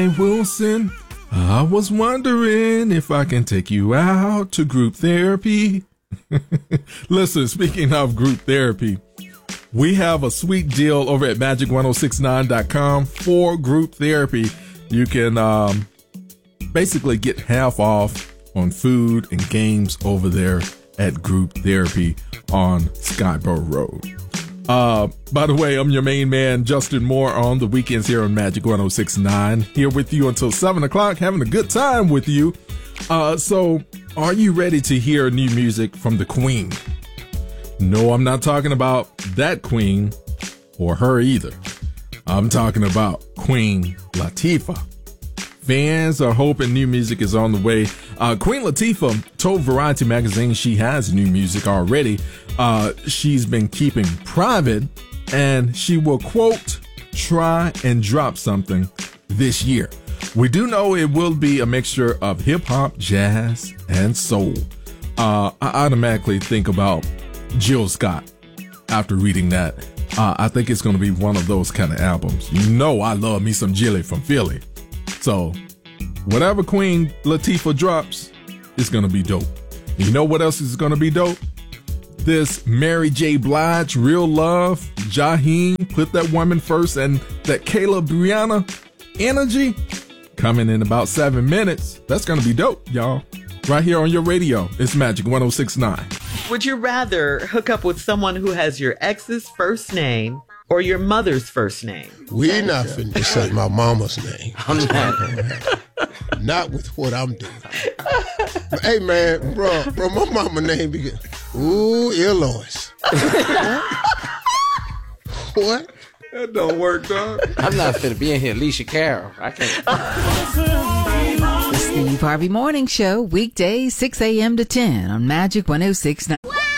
Hey Wilson, I was wondering if I can take you out to group therapy. Listen, speaking of group therapy, we have a sweet deal over at magic1069.com for group therapy. You can basically get half off on food and games over there at group therapy on Scottsboro Road. By the way, I'm your main man, Justin Moore, on the weekends here on Magic 1069. Here with you until 7 o'clock, having a good time with you. So, are you ready to hear new music from the Queen? No, I'm not talking about that Queen or her either. I'm talking about Queen Latifah. Fans are hoping new music is on the way. Queen Latifah told Variety magazine she has new music already. She's been keeping private, and she will, quote, try and drop something this year. We do know it will be a mixture of hip hop, jazz, and soul. I automatically think about Jill Scott after reading that. I think it's going to be one of those kind of albums. You know, I love me some Jilly from Philly. So, whatever Queen Latifah drops, it's going to be dope. And you know what else is going to be dope? This Mary J. Blige, Real Love, Jaheim, Put That Woman First, and that Kayla Brianna energy coming in about 7 minutes. That's going to be dope, y'all. Right here on your radio. It's Magic 1069. Would you rather hook up with someone who has your ex's first name or your mother's first name? We're not finna just say my mama's name. I'm not. Not with what I'm doing. Hey, man, bro, my mama name begin. Ooh, Eloise. What? That don't work, dog. I'm not finna be in here, Alicia Carroll. I can't. The Steve Harvey Morning Show, weekdays 6 a.m. to 10 on Magic 1069.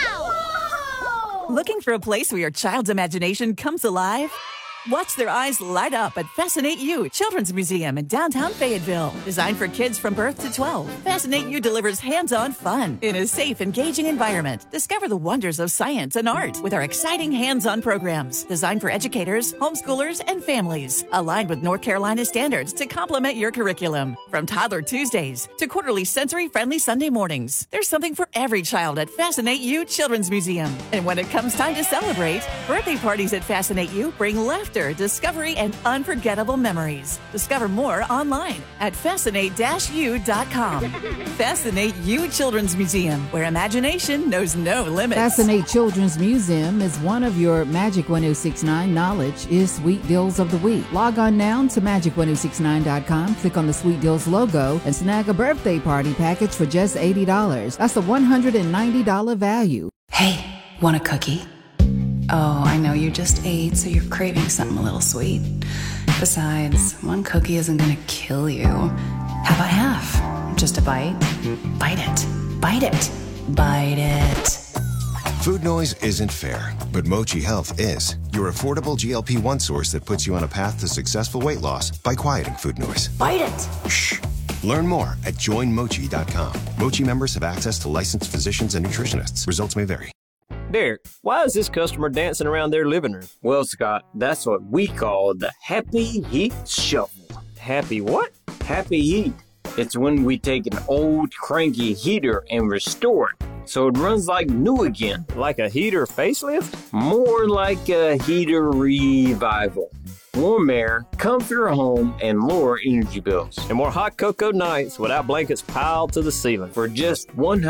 Wow! Looking for a place where your child's imagination comes alive? Watch their eyes light up at Fascinate You Children's Museum in downtown Fayetteville. Designed for kids from birth to 12, Fascinate You delivers hands-on fun in a safe, engaging environment. Discover the wonders of science and art with our exciting hands-on programs designed for educators, homeschoolers, and families. Aligned with North Carolina standards to complement your curriculum. From Toddler Tuesdays to quarterly sensory-friendly Sunday mornings, there's something for every child at Fascinate You Children's Museum. And when it comes time to celebrate, birthday parties at Fascinate You bring laughter, discovery, and unforgettable memories. Discover more online at fascinate-u.com. Fascinate You Children's Museum, where imagination knows no limits. Fascinate Children's Museum is one of your Magic 1069 Knowledge is Sweet Deals of the Week. Log on now to magic1069.com, click on the Sweet Deals logo, and snag a birthday party package for just $80. That's a $190 value. Hey, want a cookie? Oh, I know you just ate, so you're craving something a little sweet. Besides, one cookie isn't gonna kill you. How about half? Just a bite? Bite it. Bite it. Bite it. Food noise isn't fair, but Mochi Health is. Your affordable GLP-1 source that puts you on a path to successful weight loss by quieting food noise. Bite it. Shh. Learn more at joinmochi.com. Mochi members have access to licensed physicians and nutritionists. Results may vary. Derek, why is this customer dancing around their living room? Well, Scott, that's what we call the Happy Heat Shuffle. Happy what? Happy Heat. It's when we take an old cranky heater and restore it so it runs like new again. Like a heater facelift? More like a heater revival. Warm air, comfier home, and lower energy bills. And more hot cocoa nights without blankets piled to the ceiling. For just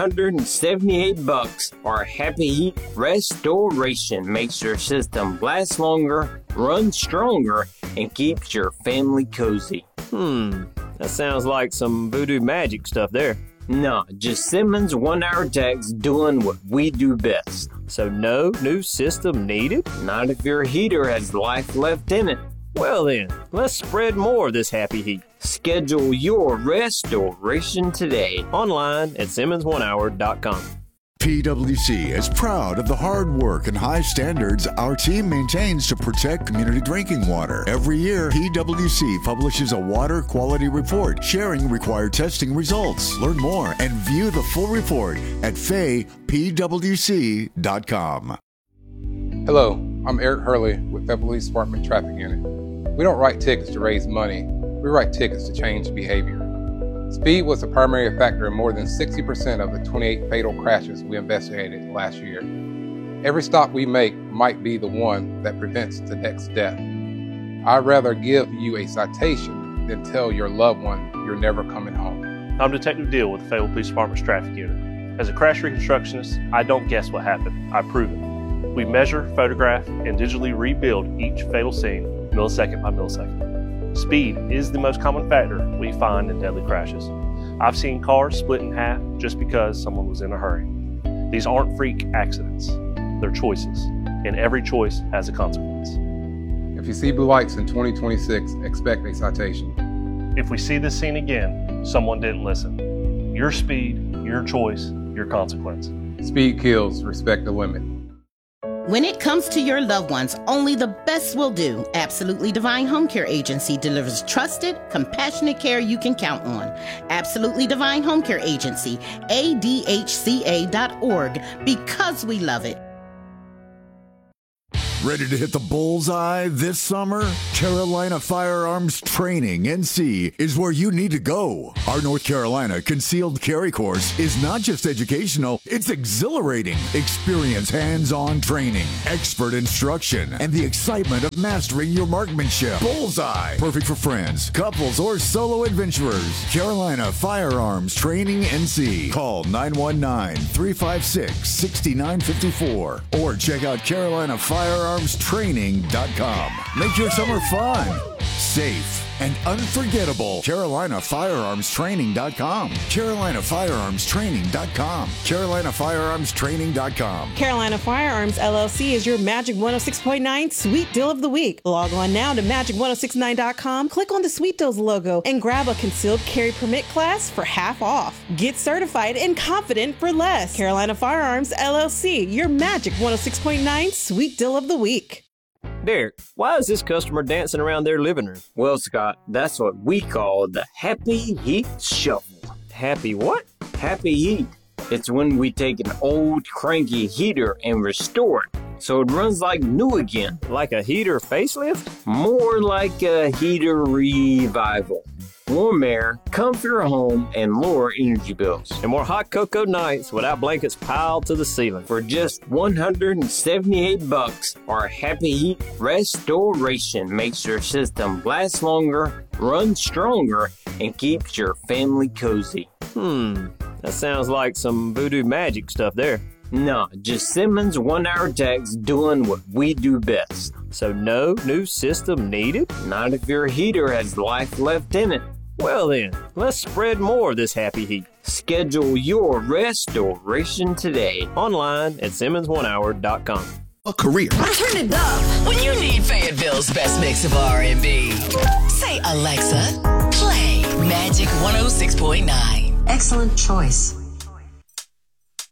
$178, our Happy Heat Restoration makes your system last longer, run stronger, and keeps your family cozy. That sounds like some voodoo magic stuff there. No, just Simmons 1-hour techs doing what we do best. So no new system needed? Not if your heater has life left in it. Well then, let's spread more of this happy heat. Schedule your restoration today. Online at Simmons1hour.com. PWC is proud of the hard work and high standards our team maintains to protect community drinking water. Every year, PWC publishes a water quality report sharing required testing results. Learn more and view the full report at faypwc.com. Hello, I'm Eric Hurley with the Police Department Traffic Unit. We don't write tickets to raise money. We write tickets to change behavior. Speed was the primary factor in more than 60% of the 28 fatal crashes we investigated last year. Every stop we make might be the one that prevents the next death. I'd rather give you a citation than tell your loved one you're never coming home. I'm Detective Deal with the Fayetteville Police Department's traffic unit. As a crash reconstructionist, I don't guess what happened, I prove it. We measure, photograph, and digitally rebuild each fatal scene millisecond by millisecond. Speed is the most common factor we find in deadly crashes. I've seen cars split in half just because someone was in a hurry. These aren't freak accidents, they're choices, and every choice has a consequence. If you see blue lights in 2026, expect a citation. If we see this scene again, someone didn't listen. Your speed, your choice, your consequence. Speed kills, respect the limit. When it comes to your loved ones, only the best will do. Absolutely Divine Home Care Agency delivers trusted, compassionate care you can count on. Absolutely Divine Home Care Agency, ADHCA.org, because we love it. Ready to hit the bullseye this summer? Carolina Firearms Training, NC, is where you need to go. Our North Carolina Concealed Carry Course is not just educational, it's exhilarating. Experience hands-on training, expert instruction, and the excitement of mastering your marksmanship. Bullseye, perfect for friends, couples, or solo adventurers. Carolina Firearms Training, NC. Call 919-356-6954 or check out Carolina Firearmstraining.com. Make your summer fun, safe, and unforgettable. CarolinaFirearmstraining.com. CarolinaFirearmstraining.com. CarolinaFirearmstraining.com. Carolina Firearms LLC is your Magic 106.9 Sweet Deal of the Week. Log on now to Magic1069.com, click on the Sweet Deals logo, and grab a concealed carry permit class for half off. Get certified and confident for less. Carolina Firearms LLC, your Magic 106.9 Sweet Deal of the Week. Derek, why is this customer dancing around their living room? Well, Scott, that's what we call the Happy Heat Shuffle. Happy what? Happy Heat. It's when we take an old cranky heater and restore it so it runs like new again. Like a heater facelift? More like a heater revival. Warm air, comfier home, and lower energy bills. And more hot cocoa nights without blankets piled to the ceiling. For just $178, our Happy Heat Restoration makes your system last longer, run stronger, and keeps your family cozy. That sounds like some voodoo magic stuff there. No, just Simmons 1 hour techs doing what we do best. So no new system needed? Not if your heater has life left in it. Well then, let's spread more of this happy heat. Schedule your restoration today. Online at SimmonsOneHour.com. A career. Turn it up when you need Fayetteville's best mix of R&B. Say, Alexa, play Magic 106.9. Excellent choice.